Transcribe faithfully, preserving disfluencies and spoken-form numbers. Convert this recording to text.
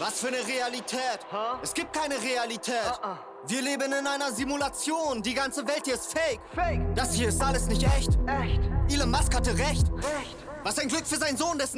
Was für eine Realität? Huh? Es gibt keine Realität. Uh-uh. Wir leben in einer Simulation. Die ganze Welt hier ist fake. Fake. Das hier ist alles nicht echt. Echt. Elon Musk hatte recht. Recht. Was ein Glück für seinen Sohn, dessen